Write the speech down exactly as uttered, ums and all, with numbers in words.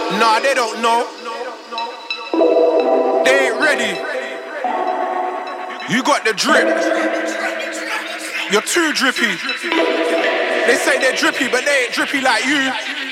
Nah, they don't know. They ain't ready. You got the drip. You're too drippy. They say they're drippy, but they ain't drippy like you.